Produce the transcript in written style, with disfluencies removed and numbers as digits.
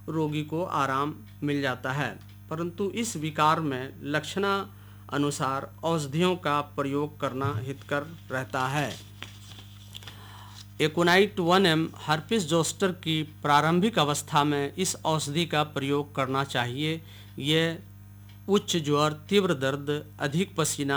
रोगी को आराम मिल जाता है, परंतु इस विकार में लक्षणानुसार औषधियों का प्रयोग करना हितकर रहता है। एकोनाइट 1M हर्पिस जोस्टर की प्रारंभिक अवस्था में इस औषधि का प्रयोग करना चाहिए। यह उच्च ज्वर, तीव्र दर्द, अधिक पसीना